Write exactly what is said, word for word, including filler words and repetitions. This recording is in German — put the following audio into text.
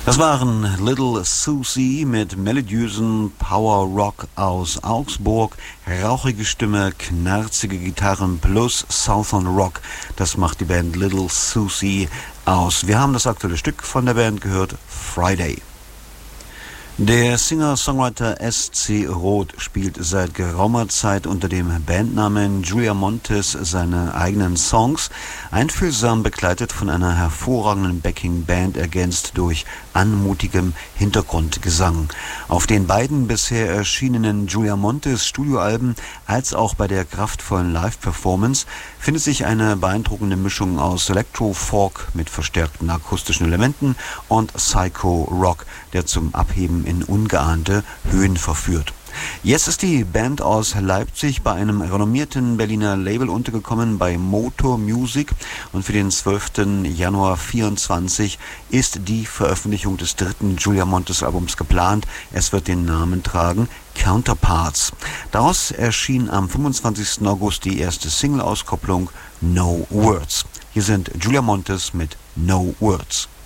Das waren Little Susie mit melodiösen Power Rock aus Augsburg, rauchige Stimme, knarzige Gitarren plus Southern Rock. Das macht die Band Little Susie aus. Wir haben das aktuelle Stück von der Band gehört, Friday. Der Singer-Songwriter S C Roth spielt seit geraumer Zeit unter dem Bandnamen Julia Montes seine eigenen Songs, einfühlsam begleitet von einer hervorragenden Backing-Band, ergänzt durch anmutigem Hintergrundgesang. Auf den beiden bisher erschienenen Julia Montes Studioalben als auch bei der kraftvollen Live-Performance findet sich eine beeindruckende Mischung aus Electro-Folk mit verstärkten akustischen Elementen und Psycho-Rock, der zum Abheben in ungeahnte Höhen verführt. Jetzt ist die Band aus Leipzig bei einem renommierten Berliner Label untergekommen, bei Motor Music, und für den zwölften Januar vierundzwanzig ist die Veröffentlichung des dritten Julia Montes Albums geplant. Es wird den Namen tragen Counterparts. Daraus erschien am fünfundzwanzigsten August die erste Single-Auskopplung No Words. Hier sind Julia Montes mit No Words.